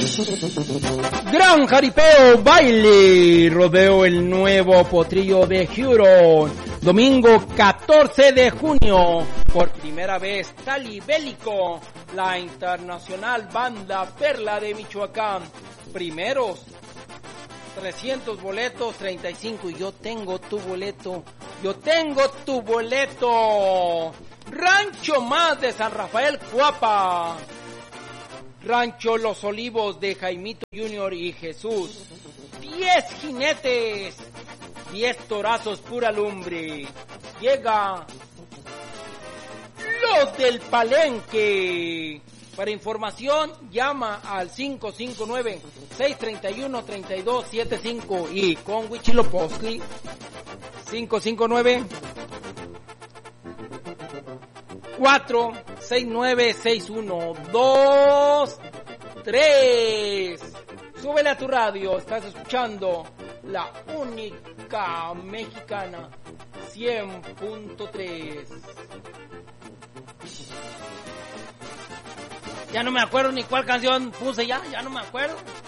Gran jaripeo, baile, rodeo el nuevo potrillo de Huron. Domingo 14 de junio, por primera vez Talibélico, la internacional banda Perla de Michoacán. Primeros 300 boletos, 35, y yo tengo tu boleto. Rancho Más de San Rafael, Cuapa. Rancho Los Olivos de Jaimito Junior y Jesús. 10 jinetes, 10 torazos, pura lumbre. Llega Los del Palenque. Para información, llama al 559-631-3275 y con Huitzilopochtli 559-469-6123. Súbele a tu radio, estás escuchando la única mexicana 100.3. Ya no me acuerdo ni cuál canción puse ya no me acuerdo.